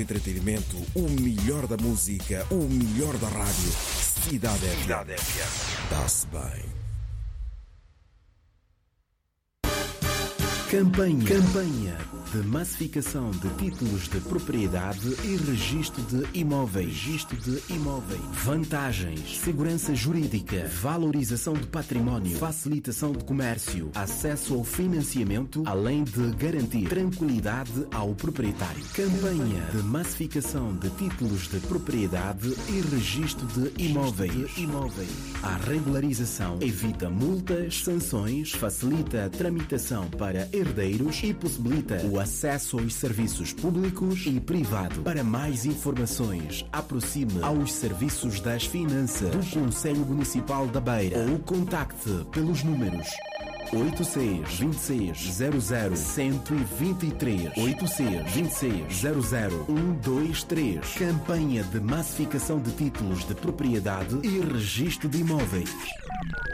entretenimento, o melhor da música, o melhor da rádio. Cidade FM. Dá-se bem. Campanha de massificação de títulos de propriedade e registro de imóveis. Vantagens: segurança jurídica, valorização de património, facilitação de comércio, acesso ao financiamento, além de garantir tranquilidade ao proprietário. Campanha de massificação de títulos de propriedade e registro de imóveis. A regularização evita multas, sanções, facilita a tramitação para herdeiros e possibilita o acesso aos serviços públicos e privados. Para mais informações, aproxime aos serviços das finanças do Conselho Municipal da Beira ou contacte pelos números 86 26 00 123 86 26 00 123. Campanha de massificação de títulos de propriedade e registro de imóveis.